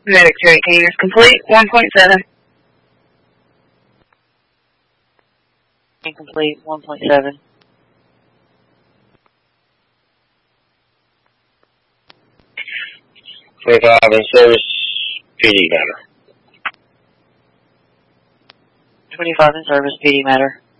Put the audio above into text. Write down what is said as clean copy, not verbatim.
Medic 218 is complete. 1.7. Incomplete. 1.7. 25 in service, PD matter. 25 in service, PD matter.